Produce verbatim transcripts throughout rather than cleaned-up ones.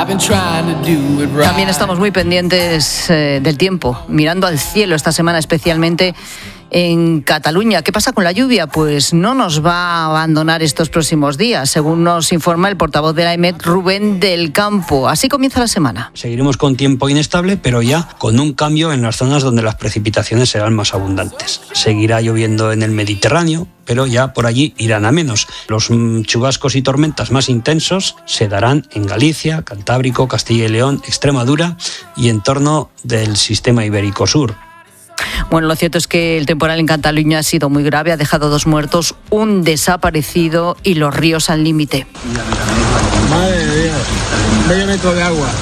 También estamos muy pendientes eh, del tiempo, mirando al cielo esta semana especialmente en Cataluña. ¿Qué pasa con la lluvia? Pues no nos va a abandonar estos próximos días, según nos informa el portavoz de la E M E T, Rubén del Campo. Así comienza la semana. Seguiremos con tiempo inestable, pero ya con un cambio en las zonas donde las precipitaciones serán más abundantes. Seguirá lloviendo en el Mediterráneo, pero ya por allí irán a menos. Los chubascos y tormentas más intensos se darán en Galicia, Cantábrico, Castilla y León, Extremadura y en torno del sistema ibérico sur. Bueno, lo cierto es que el temporal en Cataluña ha sido muy grave, ha dejado dos muertos, un desaparecido y los ríos al límite. Madre de Dios, medio metro de agua.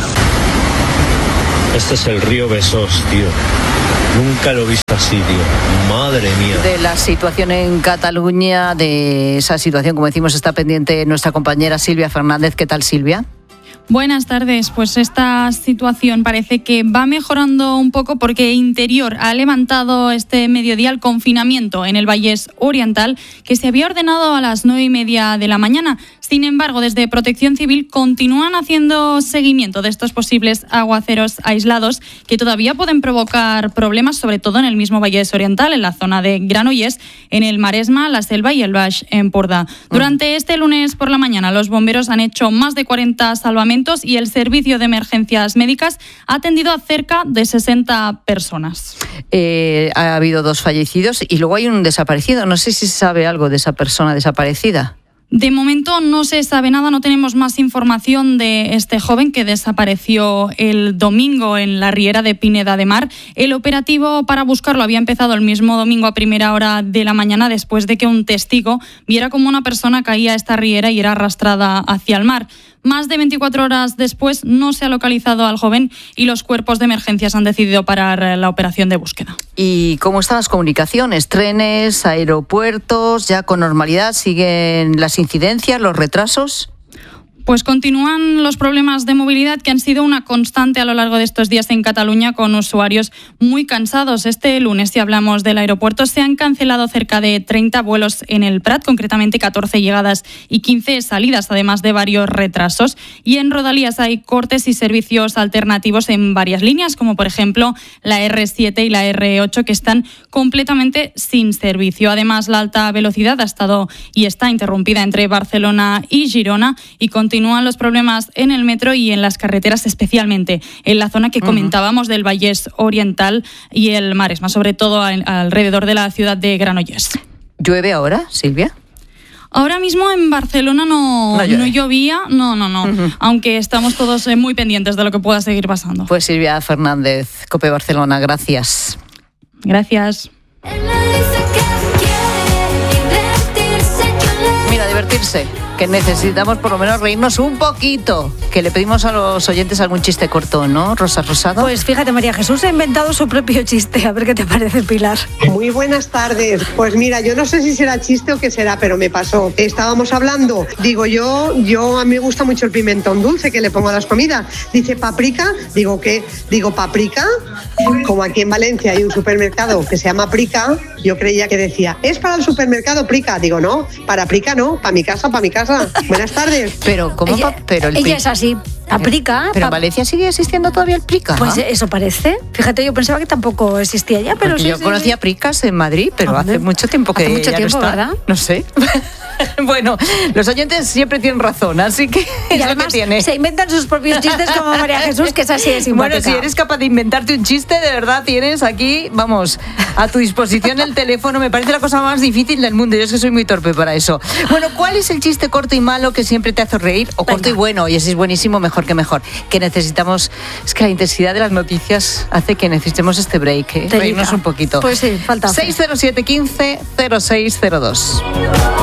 Este es el río Besós, tío. Nunca lo he visto así, tío. Madre mía. De la situación en Cataluña, de esa situación, como decimos, está pendiente nuestra compañera Silvia Fernández. ¿Qué tal, Silvia? Buenas tardes. Pues esta situación parece que va mejorando un poco porque Interior ha levantado este mediodía el confinamiento en el Vallés Oriental, que se había ordenado a las nueve y media de la mañana. Sin embargo, desde Protección Civil continúan haciendo seguimiento de estos posibles aguaceros aislados que todavía pueden provocar problemas, sobre todo en el mismo Vallés Oriental, en la zona de Granollers, en el Maresma, la Selva y el Baix Empordà. Durante este lunes por la mañana, los bomberos han hecho más de cuarenta salvamentos y el Servicio de Emergencias Médicas ha atendido a cerca de sesenta personas. Eh, ha habido dos fallecidos y luego hay un desaparecido. No sé si se sabe algo de esa persona desaparecida. De momento no se sabe nada, no tenemos más información de este joven que desapareció el domingo en la Riera de Pineda de Mar. El operativo para buscarlo había empezado el mismo domingo a primera hora de la mañana, después de que un testigo viera cómo una persona caía a esta riera y era arrastrada hacia el mar. Más de veinticuatro horas después no se ha localizado al joven y los cuerpos de emergencias han decidido parar la operación de búsqueda. ¿Y cómo están las comunicaciones? ¿Trenes, aeropuertos? ¿Ya con normalidad siguen las incidencias, los retrasos? Pues continúan los problemas de movilidad que han sido una constante a lo largo de estos días en Cataluña, con usuarios muy cansados. Este lunes, si hablamos del aeropuerto, se han cancelado cerca de treinta vuelos en el Prat, concretamente catorce llegadas y quince salidas, además de varios retrasos. Y en Rodalies hay cortes y servicios alternativos en varias líneas, como por ejemplo la erre siete y la erre ocho, que están completamente sin servicio. Además, la alta velocidad ha estado y está interrumpida entre Barcelona y Girona, y continúa Continúan los problemas en el metro y en las carreteras, especialmente en la zona que comentábamos del Vallés Oriental y el Maresma, sobre todo a, a alrededor de la ciudad de Granollers. ¿Llueve ahora, Silvia? Ahora mismo en Barcelona no, no, no llovía, no, no, no, uh-huh. aunque estamos todos eh, muy pendientes de lo que pueda seguir pasando. Pues Silvia Fernández, COPE Barcelona, gracias. Gracias. Mira, divertirse, que necesitamos por lo menos reírnos un poquito, que le pedimos a los oyentes algún chiste corto, ¿no, Rosa Rosado? Pues fíjate, María Jesús ha inventado su propio chiste, a ver qué te parece, Pilar. Muy buenas tardes. Pues mira, yo no sé si será chiste o qué será, pero me pasó. Estábamos hablando, digo yo, yo a mí me gusta mucho el pimentón dulce que le pongo a las comidas. Dice paprika, digo ¿qué? Digo paprika. Como aquí en Valencia hay un supermercado que se llama Prica, yo creía que decía, ¿es para el supermercado Prica? Digo, no, para Prica no, para mi casa, para mi casa. Buenas tardes. Pero, ¿cómo? Ella, Pa- pero el ella pri- es así, paprika. Pero en pa- Valencia sigue existiendo todavía el Prica. Pues eso parece. Fíjate, yo pensaba que tampoco existía ya, pero Porque sí. yo sí, conocía sí. Pricas en Madrid, pero Hombre, hace mucho tiempo que hace mucho ya tiempo, no está. ¿verdad? No sé. Bueno, los oyentes siempre tienen razón, así que Y es lo además que tiene. se inventan sus propios chistes como María Jesús, que es así de simpática. Bueno, si eres capaz de inventarte un chiste, de verdad tienes aquí, vamos, a tu disposición el teléfono. Me parece la cosa más difícil del mundo. Yo es que soy muy torpe para eso. Bueno, ¿cuál es el chiste corto y malo que siempre te hace reír? O corto Venga. y bueno, y si es buenísimo, mejor que mejor. Que necesitamos, es que la intensidad de las noticias hace que necesitemos este break, ¿eh? Telita. Reírnos un poquito. Pues sí, falta. seis cero siete, quince, cero seis cero dos.